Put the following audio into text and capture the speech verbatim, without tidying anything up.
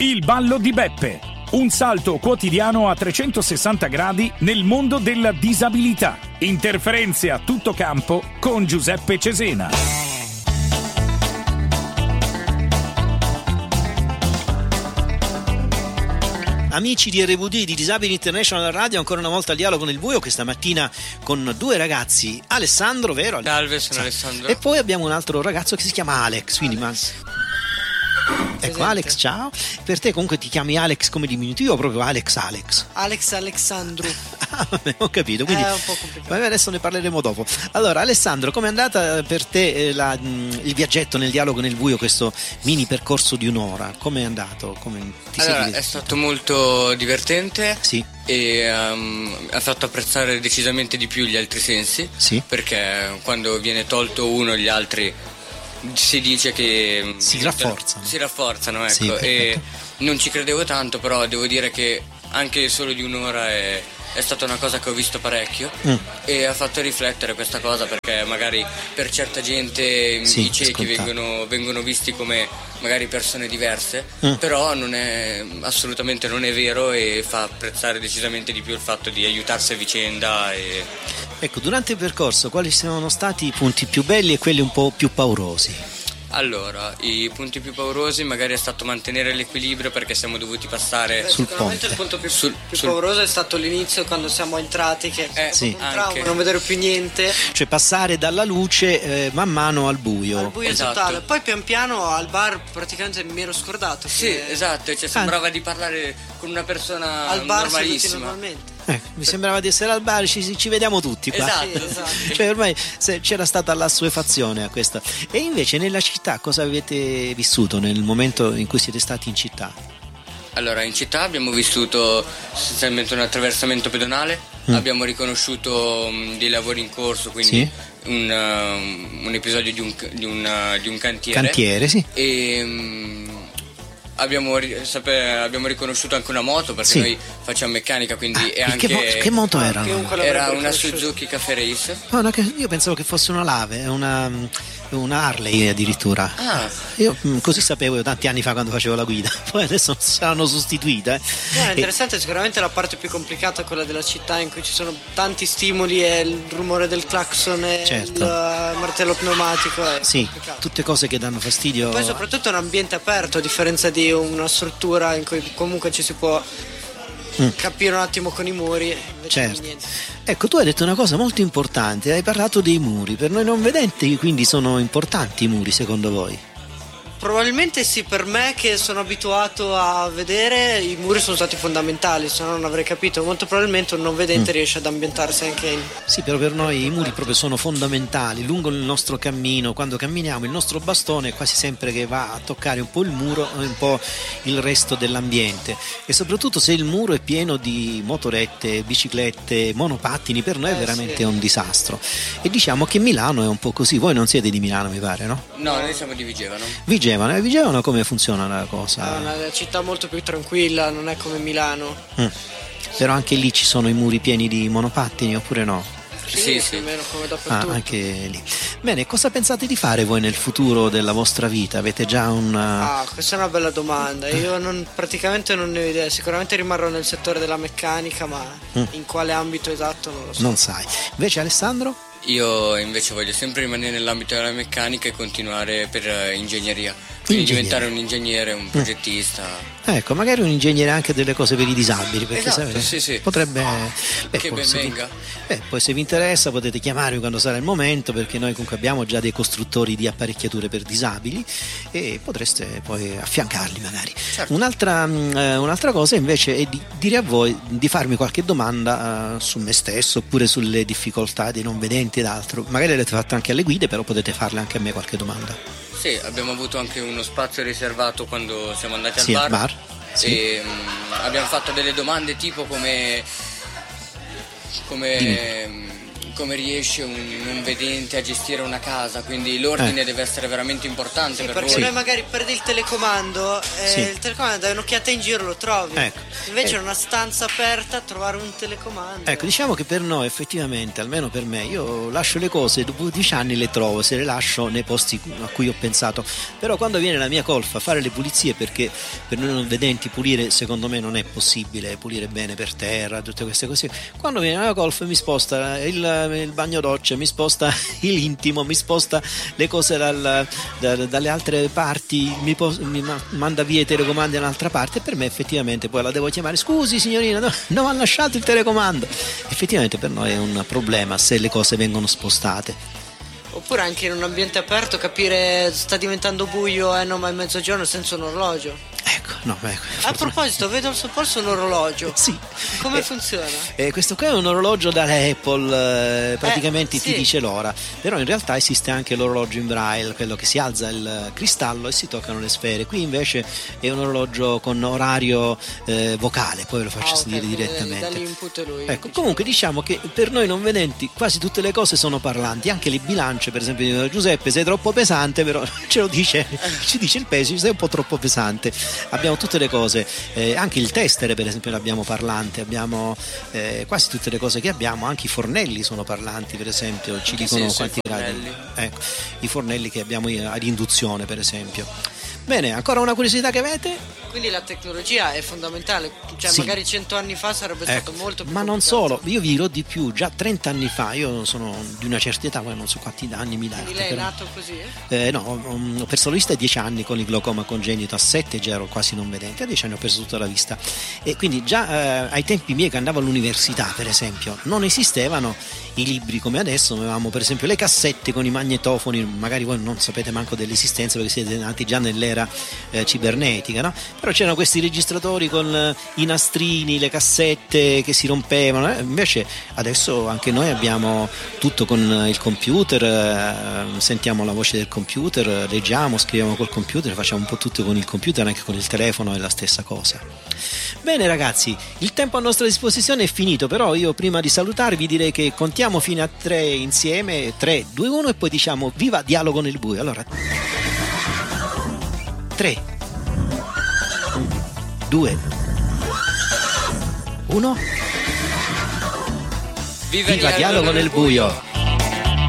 Il ballo di Beppe. Un salto quotidiano a trecentosessanta gradi nel mondo della disabilità. Interferenze a tutto campo con Giuseppe Cesena. Amici di R V D, di Disabili International Radio, ancora una volta al dialogo nel buio, questa mattina con due ragazzi, Alessandro, vero? Salve, sono Alessandro. E poi abbiamo un altro ragazzo che si chiama Alex, quindi Alex. Ma... Ecco, Alex, ciao. Per te comunque ti chiami Alex come diminutivo o proprio Alex Alex? Alex Alessandro. Ah, vabbè, ho capito, quindi è un po' complicato. Vabbè, adesso ne parleremo dopo. Allora, Alessandro, com'è andata per te eh, la, mh, il viaggetto nel dialogo nel buio, questo mini percorso di un'ora? Com'è andato? Come ti allora, sei è stato molto divertente. Sì. E um, ha fatto apprezzare decisamente di più gli altri sensi. Sì. Perché quando viene tolto uno, gli altri si dice che si rafforzano. Si rafforzano, ecco. Sì, e non ci credevo tanto, però devo dire che anche solo di un'ora è, è stata una cosa che ho visto parecchio mm. e ha fatto riflettere questa cosa, perché magari per certa gente sì, i ciechi vengono, vengono visti come magari persone diverse, mm. però non è assolutamente non è vero, e fa apprezzare decisamente di più il fatto di aiutarsi a vicenda. E... Ecco, durante il percorso quali sono stati i punti più belli e quelli un po' più paurosi? Allora, i punti più paurosi magari è stato mantenere l'equilibrio, perché siamo dovuti passare Beh, sul sicuramente ponte. Il punto più, sul, più sul... pauroso è stato l'inizio, quando siamo entrati, che è eh, sì, un trauma, anche. non vedere più niente, cioè passare dalla luce eh, man mano al buio. al buio esatto. totale. Poi pian piano al bar praticamente mi ero scordato che Sì, esatto, cioè sembrava ah. di parlare con una persona al bar normalissima. Normalmente. Eh, mi sembrava di essere al bar, ci, ci vediamo tutti qua. Esatto, sì, esatto. Cioè ormai se, c'era stata l'assuefazione a questa. E invece nella città cosa avete vissuto nel momento in cui siete stati in città? Allora, in città abbiamo vissuto essenzialmente un attraversamento pedonale, mm. abbiamo riconosciuto um, dei lavori in corso, quindi sì. un, uh, un episodio di un, di, un, uh, di un cantiere. Cantiere, sì. E um, abbiamo, sape, abbiamo riconosciuto anche una moto, perché sì. noi facciamo meccanica, quindi ah, è anche... Che, mo- che moto era? Era una Suzuki Cafe Race. Oh, no, io pensavo che fosse una Lave, una, una Harley addirittura. Ah. Io così sapevo io tanti anni fa quando facevo la guida, poi adesso saranno sostituite. Eh. Eh, è interessante, e... sicuramente la parte più complicata è quella della città, in cui ci sono tanti stimoli e il rumore del clacson e certo. il martello pneumatico. È sì, complicato. Tutte cose che danno fastidio. Poi soprattutto è un ambiente aperto, a differenza di una struttura in cui comunque ci si può mm. capire un attimo con i muri. Certo. Ecco, tu hai detto una cosa molto importante, hai parlato dei muri. Per noi non vedenti quindi sono importanti i muri, secondo voi? Probabilmente sì, per me che sono abituato a vedere, i muri sono stati fondamentali, se no non avrei capito. Molto probabilmente un non vedente mm. riesce ad ambientarsi anche in... Sì, però per noi i muri proprio sono fondamentali. Lungo il nostro cammino, quando camminiamo, il nostro bastone è quasi sempre che va a toccare un po' il muro e un po' il resto dell'ambiente. E soprattutto se il muro è pieno di motorette, biciclette, monopattini, per noi eh, è veramente sì. un disastro. E diciamo che Milano è un po' così. Voi non siete di Milano, mi pare, no? No, noi siamo di Vigevano. Vigevano. E Vigevano come funziona la cosa? È una città molto più tranquilla, non è come Milano. Mm. Però anche lì ci sono i muri pieni di monopattini oppure no? Sì, sì, sì. Più o meno come Ah, dappertutto. anche lì. Bene, cosa pensate di fare voi nel futuro della vostra vita? Avete già un... Ah, questa è una bella domanda. Io non, praticamente non ne ho idea. Sicuramente rimarrò nel settore della meccanica, ma mm. in quale ambito esatto non lo so. Non sai. Invece Alessandro? Io invece voglio sempre rimanere nell'ambito della meccanica e continuare per uh, ingegneria. Quindi diventare un ingegnere, un progettista. Mm. Ecco, magari un ingegnere anche delle cose per i disabili, perché esatto, sapete, sì, sì. potrebbe beh, che ben venga. Vi, beh, poi se vi interessa potete chiamarmi quando sarà il momento, perché noi comunque abbiamo già dei costruttori di apparecchiature per disabili e potreste poi affiancarli magari. Certo. Un'altra, eh, un'altra cosa invece è di dire a voi di farmi qualche domanda eh, su me stesso oppure sulle difficoltà dei non vedenti ed altro. Magari l'avete fatta anche alle guide, però potete farle anche a me qualche domanda. Sì, abbiamo avuto anche uno spazio riservato quando siamo andati al sì, bar, al bar. Sì. E um, abbiamo fatto delle domande tipo come come, come riesce un non vedente a gestire una casa, quindi l'ordine eh. deve essere veramente importante sì, per perché voi. Noi magari perdi il telecomando, eh, sì. il telecomando dai un'occhiata in giro lo trovi, ecco. invece in eh. una stanza aperta trovare un telecomando. Ecco, diciamo che per noi effettivamente, almeno per me, io lascio le cose, dopo dieci anni le trovo, se le lascio nei posti a cui ho pensato, però quando viene la mia colfa a fare le pulizie, perché per noi non vedenti pulire secondo me non è possibile, pulire bene per terra, tutte queste cose, quando viene la mia colfa mi sposta il, il bagno doccia, mi sposta l'intimo, mi sposta le cose dal, da, dalle altre parti, mi, pos, mi manda via i telecomandi da un'altra parte, e per me effettivamente poi la devo chiamare, scusi signorina, no, non ha lasciato il telecomando. Effettivamente per noi è un problema se le cose vengono spostate. Oppure anche in un ambiente aperto capire sta diventando buio e eh, no, ma è mezzogiorno senza un orologio. Ecco, no, ecco. A proposito, vedo al suo polso un orologio. Sì. Come eh, funziona? Eh, questo qua è un orologio da Apple, eh, praticamente eh, ti sì. dice l'ora, però in realtà esiste anche l'orologio in braille, quello che si alza il cristallo e si toccano le sfere. Qui invece è un orologio con orario eh, vocale, poi ve lo faccio ah, sentire okay, direttamente. Dall'input lui. Ecco, comunque diciamo che per noi non vedenti quasi tutte le cose sono parlanti, anche le bilance, per esempio Giuseppe sei troppo pesante, però ce lo dice, ci dice il peso, sei un po' troppo pesante. Abbiamo tutte le cose, eh, anche il testere per esempio l'abbiamo parlante, abbiamo eh, quasi tutte le cose che abbiamo, anche i fornelli sono parlanti per esempio, ci che dicono senso, quanti i fornelli? gradi, ecco, i fornelli che abbiamo ad induzione per esempio. Bene, ancora una curiosità che avete? Quindi la tecnologia è fondamentale, cioè sì. magari cento anni fa sarebbe ecco, stato molto più ma non complicato. solo, io vi dirò di più, già trenta anni fa, io sono di una certa età, ma non so quanti anni mi date. Quindi lei è però... nato così? Eh? Eh, no, ho perso la vista a dieci anni con il glaucoma congenito, a sette già ero quasi non vedente, a dieci anni ho perso tutta la vista, e quindi già eh, ai tempi miei che andavo all'università per esempio non esistevano i libri come adesso, avevamo per esempio le cassette con i magnetofoni, magari voi non sapete manco dell'esistenza perché siete nati già nell'era eh, cibernetica, no? Però c'erano questi registratori con eh, i nastrini, le cassette che si rompevano, eh? Invece adesso anche noi abbiamo tutto con il computer, eh, sentiamo la voce del computer, leggiamo, scriviamo col computer, facciamo un po' tutto con il computer, anche con il telefono è la stessa cosa. Bene ragazzi, il tempo a nostra disposizione è finito, però io prima di salutarvi direi che contiamo fino a tre insieme, tre, due, uno e poi diciamo viva Dialogo nel buio. Allora tre, due, uno. Viva, Viva Dialogo nel buio.